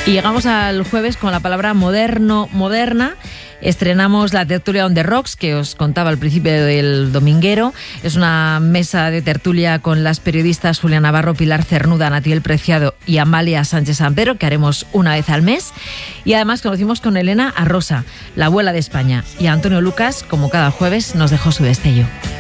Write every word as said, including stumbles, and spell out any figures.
Y llegamos al jueves con la palabra moderno, moderna. Estrenamos la tertulia On The Rocks, que os contaba al principio del dominguero. Es una mesa de tertulia con las periodistas Julia Navarro, Pilar Cernuda, Natiel Preciado y Amalia Sánchez Sampero, que haremos una vez al mes. Y además conocimos con Elena a Rosa, la abuela de España. Y Antonio Lucas, como cada jueves, nos dejó su destello.